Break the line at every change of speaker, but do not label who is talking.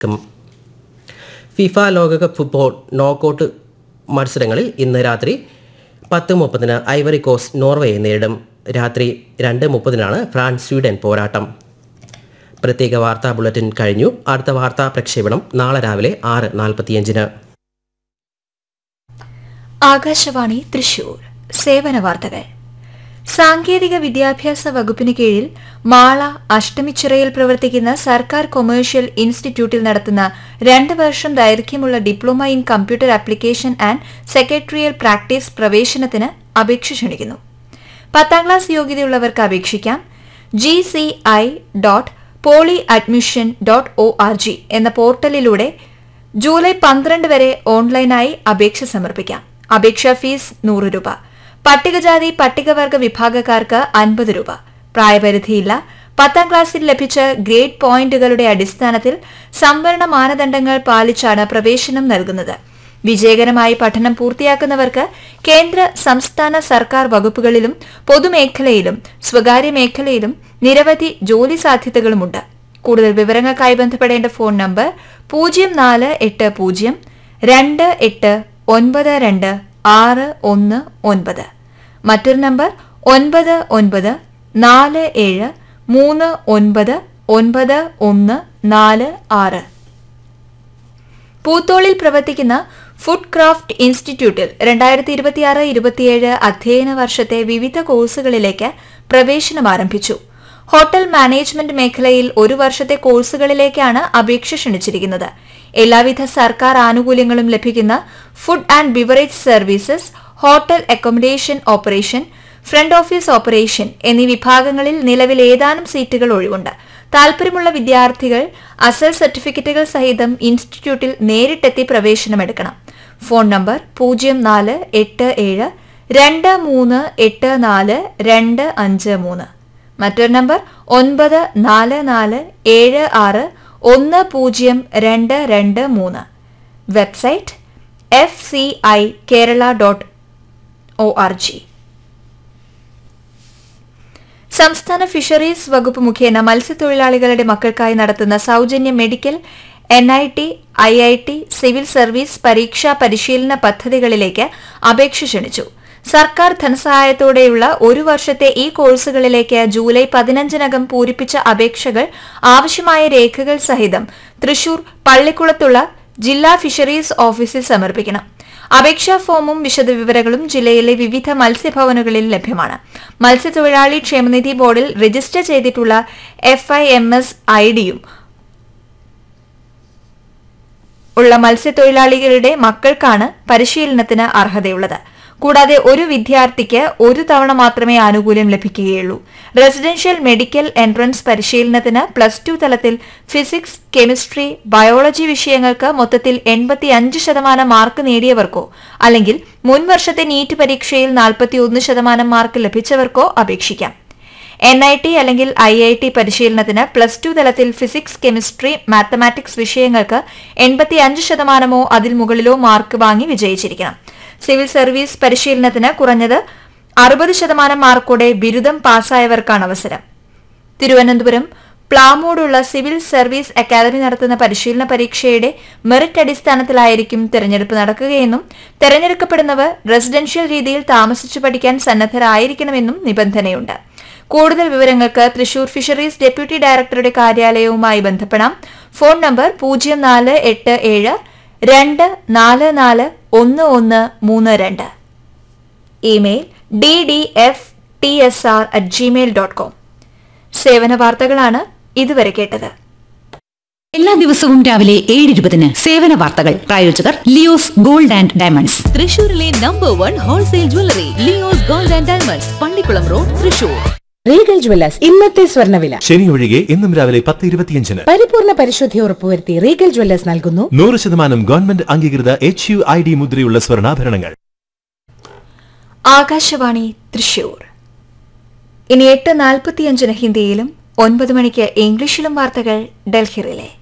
FIFA ലോകകപ്പ് football knockout മത്സരങ്ങളിൽ ഇന്ന് രാത്രി 10:30 ഐവറി കോസ്റ്റ് നോർവേയെ നേരിടും. രാത്രി 2:30 ഫ്രാൻസ് സ്വീഡൻ പോരാട്ടം. പ്രത്യേക വാർത്താ ബുള്ളറ്റിൻ കഴിഞ്ഞു. അടുത്ത വാർത്താ പ്രക്ഷേപണം നാളെ രാവിലെ 6:45.
ആകാശവാണി തൃശൂർ. സേവന വാർത്തകൾ. സാങ്കേതിക വിദ്യാഭ്യാസ വകുപ്പിന് കീഴിൽ മാള അഷ്ടമിച്ചിറയിൽ പ്രവർത്തിക്കുന്ന സർക്കാർ കൊമേഴ്ഷ്യൽ ഇൻസ്റ്റിറ്റ്യൂട്ടിൽ നടത്തുന്ന 2 വർഷം ദൈർഘ്യമുള്ള diploma in computer application and secretarial practice പ്രവേശനത്തിന് അപേക്ഷ ക്ഷണിക്കുന്നു. 10ാം ക്ലാസ് യോഗ്യതയുള്ളവർക്ക് അപേക്ഷിക്കാം. gci.polyadmission.org എന്ന പോർട്ടലിലൂടെ ജൂലൈ 12 വരെ ഓൺലൈനായി അപേക്ഷ സമർപ്പിക്കാം. അപേക്ഷാ ഫീസ് 100 രൂപ. പട്ടികജാതി പട്ടികവർഗ വിഭാഗക്കാർക്ക് 50 രൂപ. പ്രായപരിധിയില്ല. 10ാം ക്ലാസ്സിൽ ലഭിച്ച ഗ്രേഡ് പോയിന്റുകളുടെ അടിസ്ഥാനത്തിൽ സംവരണ മാനദണ്ഡങ്ങൾ പാലിച്ചാണ് പ്രവേശനം നൽകുന്നത്. വിജയകരമായി പഠനം പൂർത്തിയാക്കുന്നവർക്ക് കേന്ദ്ര സംസ്ഥാന സർക്കാർ വകുപ്പുകളിലും പൊതുമേഖലയിലും സ്വകാര്യ മേഖലയിലും നിരവധി ജോലി സാധ്യതകളുമുണ്ട്. കൂടുതൽ വിവരങ്ങൾക്കായി ബന്ധപ്പെടേണ്ട ഫോൺ നമ്പർ 0484892619. മറ്റൊരു നമ്പർ 9947399146. പൂത്തോളിൽ പ്രവർത്തിക്കുന്ന ഫുഡ് ക്രാഫ്റ്റ് ഇൻസ്റ്റിറ്റ്യൂട്ടിൽ 2026-27 അധ്യയന വർഷത്തെ വിവിധ കോഴ്സുകളിലേക്ക് പ്രവേശനം ആരംഭിച്ചു. ഹോട്ടൽ മാനേജ്മെന്റ് മേഖലയിൽ 1 വർഷത്തെ കോഴ്സുകളിലേക്കാണ് അപേക്ഷ ക്ഷണിച്ചിരിക്കുന്നത്. എല്ലാവിധ സർക്കാർ ആനുകൂല്യങ്ങളും ലഭിക്കുന്ന food and beverage services, hotel accommodation operation, front office operation എന്നീ വിഭാഗങ്ങളിൽ നിലവിൽ ഏതാനും സീറ്റുകൾ ഒഴിവുണ്ട്. താൽപര്യമുള്ള വിദ്യാർത്ഥികൾ അസൽ സർട്ടിഫിക്കറ്റുകൾ സഹിതം ഇൻസ്റ്റിറ്റ്യൂട്ടിൽ നേരിട്ടെത്തി പ്രവേശനമെടുക്കണം. Phone number 048423845253. മറ്റൊരു നമ്പർ 9446102223. Website fcikerala.org. സംസ്ഥാന ഫിഷറീസ് വകുപ്പ് മുഖേന മത്സ്യത്തൊഴിലാളികളുടെ മക്കൾക്കായി നടത്തുന്ന സൌജന്യ medical, NIT, IIT, civil service പരീക്ഷാ പരിശീലന പദ്ധതികളിലേക്ക് അപേക്ഷ ക്ഷണിച്ചു. സർക്കാർ ധനസഹായത്തോടെയുള്ള 1 വർഷത്തെ ഈ കോഴ്സുകളിലേക്ക് ജൂലൈ 15 പൂരിപ്പിച്ച അപേക്ഷകൾ ആവശ്യമായ രേഖകൾ സഹിതം തൃശൂർ പള്ളിക്കുളത്തുള്ള ജില്ലാ ഫിഷറീസ് ഓഫീസിൽ സമർപ്പിക്കണം. അപേക്ഷാ ഫോമും വിശദവിവരങ്ങളും ജില്ലയിലെ വിവിധ മത്സ്യഭവനുകളിൽ ലഭ്യമാണ്. മത്സ്യത്തൊഴിലാളി ക്ഷേമനിധി ബോർഡിൽ രജിസ്റ്റർ ചെയ്തിട്ടുള്ള FIMS ഐഡിയും ഉള്ള മത്സ്യത്തൊഴിലാളികളുടെ മക്കൾക്കാണ് പരിശീലനത്തിന് അർഹതയുള്ളത്. കൂടാതെ ഒരു വിദ്യാർത്ഥിക്ക് 1 തവണ മാത്രമേ ആനുകൂല്യം ലഭിക്കുകയുള്ളൂ. റെസിഡൻഷ്യൽ മെഡിക്കൽ എൻട്രൻസ് പരിശീലനത്തിന് +2 തലത്തിൽ ഫിസിക്സ്, കെമിസ്ട്രി, ബയോളജി വിഷയങ്ങൾക്ക് മൊത്തത്തിൽ 85% മാർക്ക് നേടിയവർക്കോ അല്ലെങ്കിൽ മുൻ വർഷത്തെ നീറ്റ് പരീക്ഷയിൽ 41% മാർക്ക് ലഭിച്ചവർക്കോ അപേക്ഷിക്കാം. NIT അല്ലെങ്കിൽ IIT പരിശീലനത്തിന് +2 തലത്തിൽ ഫിസിക്സ്, കെമിസ്ട്രി, മാത്തമാറ്റിക്സ് വിഷയങ്ങൾക്ക് 85% അതിൽ മുകളിലോ മാർക്ക് വാങ്ങി വിജയിച്ചിരിക്കണം. സിവിൽ സർവീസ് പരിശീലനത്തിന് കുറഞ്ഞത് 60% മാർക്കോടെ ബിരുദം പാസ്സായവർക്കാണ് അവസരം. തിരുവനന്തപുരം പ്ലാമോടുള്ള സിവിൽ സർവീസ് അക്കാദമി നടത്തുന്ന പരിശീലന പരീക്ഷയുടെ മെറിറ്റ് അടിസ്ഥാനത്തിലായിരിക്കും തെരഞ്ഞെടുപ്പ് നടക്കുകയെന്നും തെരഞ്ഞെടുക്കപ്പെടുന്നവർ റെസിഡൻഷ്യൽ രീതിയിൽ താമസിച്ചു പഠിക്കാൻ സന്നദ്ധരായിരിക്കണമെന്നും നിബന്ധനയുണ്ട്. കൂടുതൽ വിവരങ്ങൾക്ക് തൃശൂർ ഫിഷറീസ് ഡെപ്യൂട്ടി ഡയറക്ടറുടെ കാര്യാലയവുമായി ബന്ധപ്പെടാം. Phone number 0487244132. Email ddftsr@gmail.com. സേവന വാർത്തകളാണ് ഇതുവരെ കേട്ടത്.
എല്ലാ ദിവസവും രാവിലെ 7:20 സേവന വാർത്തകൾ. പ്രായോജകർ ലിയോസ് ഗോൾഡ് ആൻഡ് ഡയമണ്ട്സ്.
തൃശൂരിലെ number 1 wholesale jewellery Leo's gold and diamonds, Pallikkulam road, Thrissur.
Regal Jewellers ഇന്നത്തെ സ്വർണ്ണവില.
ശനി ഒഴികെ ഇന്നും രാവിലെ 10:25
പരിപൂർണ പരിശുദ്ധി ഉറപ്പുവരുത്തി റീഗൽ ജ്വല്ലേഴ്സ് നൽകുന്നു
100% ഗവൺമെന്റ് അംഗീകൃത HUID മുദ്രയുള്ള സ്വർണ്ണാഭരണങ്ങൾ.
ആകാശവാണി തൃശൂർ. ഇനി 8:45 ഹിന്ദിയിലും 9 മണിക്ക് ഇംഗ്ലീഷിലും വാർത്തകൾ ഡൽഹി റിലേ.